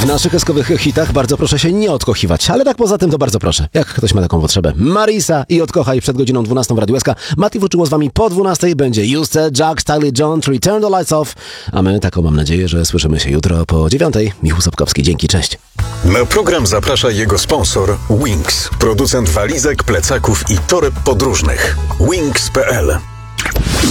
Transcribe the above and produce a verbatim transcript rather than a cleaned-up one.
W naszych eskowych hitach bardzo proszę się nie odkochiwać, ale tak poza tym to bardzo proszę. Jak ktoś ma taką potrzebę. Marisa i Odkochaj przed godziną dwunastą w Radiu S K. Mati Wuczyło z wami po dwunastej. Będzie Juste, Jack, Styly John, Return the Lights Off. A my taką mam nadzieję, że słyszymy się jutro po dziewiątej. Michał Sapkowski, dzięki, cześć. Na program zaprasza jego sponsor Wings, producent walizek, plecaków i toreb podróżnych. Wings kropka p l